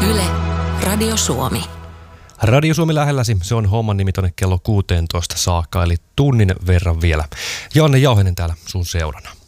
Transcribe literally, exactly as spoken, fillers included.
Yle, Radio Suomi. Radio Suomi lähelläsi, se on homman nimi tonne kello kuusitoista saakka, eli tunnin verran vielä. Janne Jauhinen täällä sun seurana.